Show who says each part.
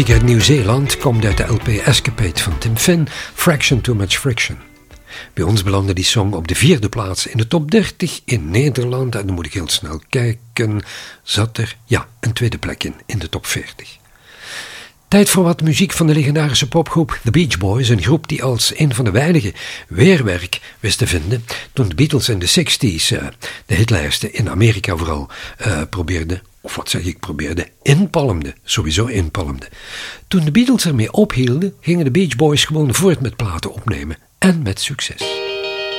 Speaker 1: Muziek uit Nieuw-Zeeland komt uit de LP Escapade van Tim Finn, Fraction Too Much Friction. Bij ons belandde die song op de 4e plaats in de top 30 in Nederland. En dan moet ik heel snel kijken, zat er een tweede plek in de top 40. Tijd voor wat muziek van de legendarische popgroep The Beach Boys. Een groep die als een van de weinigen weerwerk wist te vinden toen de Beatles in de 60s de hitlijsten in Amerika vooral sowieso inpalmden. Toen de Beatles ermee ophielden, gingen de Beach Boys gewoon voort met platen opnemen en met succes.